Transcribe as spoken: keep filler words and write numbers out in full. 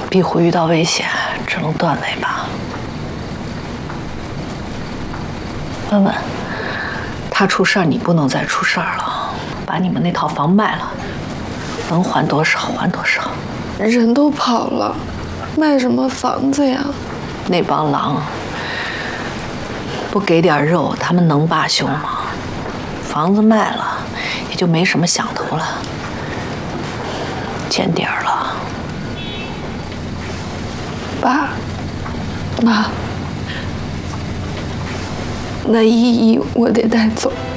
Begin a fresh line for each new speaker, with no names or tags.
壁虎遇到危险，只能断尾巴。问问，他出事儿，你不能再出事儿了。把你们那套房卖了，能还多少还多少。
人都跑了，卖什么房子呀？
那帮狼不给点肉，他们能罢休吗？房子卖了，也就没什么想头了，见底儿了。
爸妈，那依依我得带走。